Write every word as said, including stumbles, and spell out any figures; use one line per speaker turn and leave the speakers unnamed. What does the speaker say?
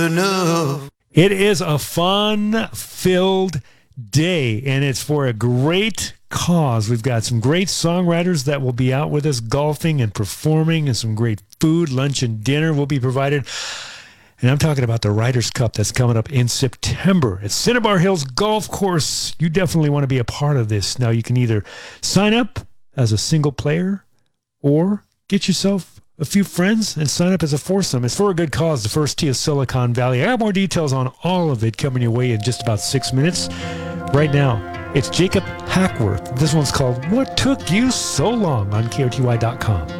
enough.
It is a fun-filled day, and it's for a great cause. We've got some great songwriters that will be out with us golfing and performing, and some great food, lunch, and dinner will be provided. And I'm talking about the Ryder's Cup that's coming up in September at Cinnabar Hills Golf Course. You definitely want to be a part of this. Now, you can either sign up as a single player or get yourself a few friends and sign up as a foursome. It's for a good cause, the First Tee of Silicon Valley. I have more details on all of it coming your way in just about six minutes. Right now, it's Jacob Hackworth. This one's called What Took You So Long on K O T Y dot com.